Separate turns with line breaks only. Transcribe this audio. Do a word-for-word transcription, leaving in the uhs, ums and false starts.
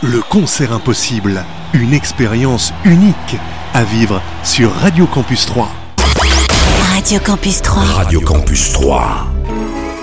Le concert impossible, une expérience unique à vivre sur Radio Campus trois.
Radio Campus trois.
Radio Campus trois.